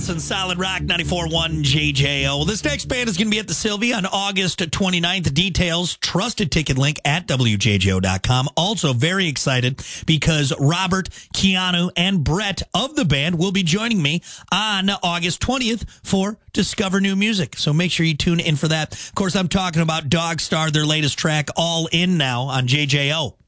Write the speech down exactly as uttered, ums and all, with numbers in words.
Travis and Solid Rock ninety-four point one J J O. Well, this next band is going to be at the Sylvia on August twenty-ninth. Details, trusted ticket link at W J J O dot com. Also very excited because Robert, Keanu, and Brett of the band will be joining me on August twentieth for Discover New Music. So make sure you tune in for that. Of course, I'm talking about Dogstar, their latest track, All In Now on J J O.